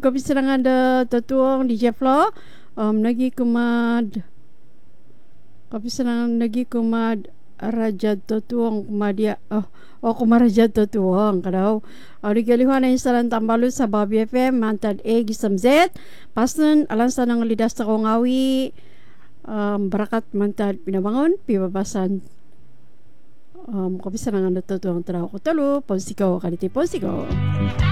Kopi serangan da tatuang di Jeflo. Nagi kumad. Kopi serangan nagi kumad Raja tatuang kumadia. Kumaraja tatuang kadaw. Di kalihuan na instalan tambalu sa Bobby FM mantad A gisam Z. Pasun alansa ng lidas sa kongawi. Barakat mantad pinabangon pibabasan. Kopi serangan da tatuang taraw ko talo. Ponsigaw kaniti ponsigaw.